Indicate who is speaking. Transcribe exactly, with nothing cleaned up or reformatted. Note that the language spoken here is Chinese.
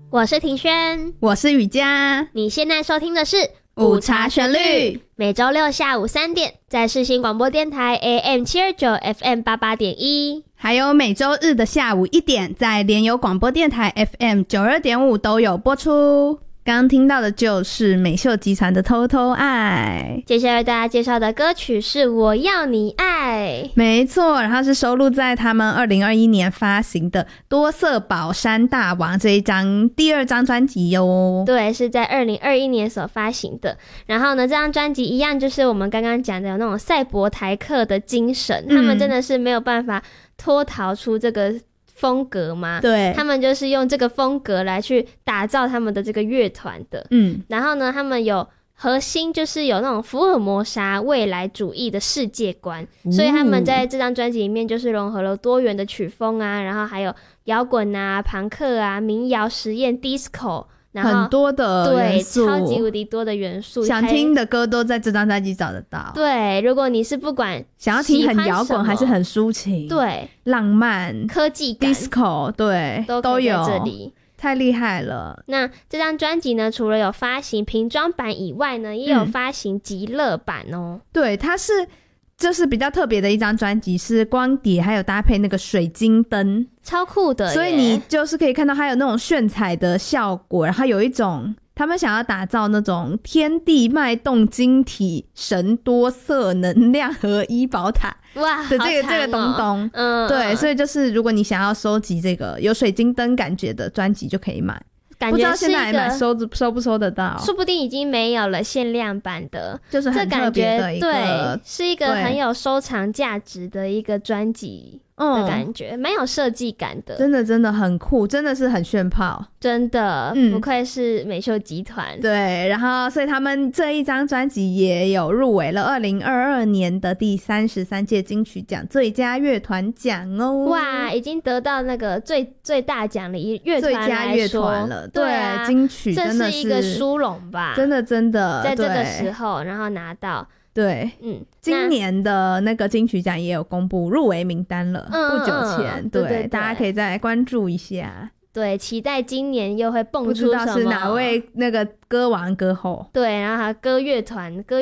Speaker 1: 我是庭轩，
Speaker 2: 我是雨佳。
Speaker 1: 你现在收听的是
Speaker 2: 午茶旋律，
Speaker 1: 每周六下午三点在世新广播电台 A M 七二九 F M 八八点一，
Speaker 2: 还有每周日的下午一点在联友广播电台 F M 九二点五都有播出。刚听到的就是美秀集团的偷偷爱，
Speaker 1: 接下来为大家介绍的歌曲是我要你爱，
Speaker 2: 没错，然后是收录在他们二零二一年发行的多色宝山大王这一张第二张专辑哟。
Speaker 1: 对，是在二零二一年所发行的。然后呢，这张专辑一样就是我们刚刚讲的有那种赛博台客的精神、嗯、他们真的是没有办法脱逃出这个风格嘛，
Speaker 2: 对，
Speaker 1: 他们就是用这个风格来去打造他们的这个乐团的。嗯，然后呢，他们有核心就是有那种福尔摩沙未来主义的世界观、哦、所以他们在这张专辑里面就是融合了多元的曲风啊，然后还有摇滚啊、朋克啊、民谣、实验、disco，然后
Speaker 2: 很多的元素，
Speaker 1: 对，超级无敌多的元素，
Speaker 2: 想听的歌都在这张专辑找得到。
Speaker 1: 对，如果你是不管
Speaker 2: 想要听很摇滚还是很抒情，
Speaker 1: 对，
Speaker 2: 浪漫、
Speaker 1: 科技感、
Speaker 2: disco， 对，
Speaker 1: 都
Speaker 2: 都有
Speaker 1: 在这里，
Speaker 2: 太厉害了。
Speaker 1: 那这张专辑呢，除了有发行瓶装版以外呢，也有发行极乐版哦、嗯、
Speaker 2: 对，它是就是比较特别的一张专辑，是光碟还有搭配那个水晶灯，
Speaker 1: 超酷的耶，
Speaker 2: 所以你就是可以看到它有那种炫彩的效果，然后有一种他们想要打造那种天地脉动晶体神多色能量合一宝塔
Speaker 1: 哇
Speaker 2: 的这个、
Speaker 1: 哦、
Speaker 2: 这个东东，嗯，对，所以就是如果你想要收集这个有水晶灯感觉的专辑就可以买，
Speaker 1: 感觉是一个
Speaker 2: 不知道现在买收收不收得到，
Speaker 1: 说不定已经没有了限量版的，
Speaker 2: 就是很特别的一个，
Speaker 1: 对，是一个很有收藏价值的一个专辑的感觉，蛮、嗯、有设计感的，
Speaker 2: 真的真的很酷，真的是很炫炮，
Speaker 1: 真的、嗯、不愧是美秀集团。
Speaker 2: 对，然后所以他们这一张专辑也有入围了二零二二年的第三十三届金曲奖最佳乐团奖哦。
Speaker 1: 哇，已经得到那个最最大奖的一乐团来说，
Speaker 2: 最佳乐团了，对，
Speaker 1: 对啊，
Speaker 2: 金曲真的是
Speaker 1: 这是一个殊荣吧，
Speaker 2: 真的真的
Speaker 1: 在这个时候然后拿到。
Speaker 2: 对，嗯，今年的那个金曲奖也有公布入围名单了，嗯、不久前、嗯对，对对对，大家可以再来关注一下。
Speaker 1: 对，期待今年又会蹦出什么，
Speaker 2: 不知道是哪位那个歌王歌后。
Speaker 1: 对，然后还有歌乐团歌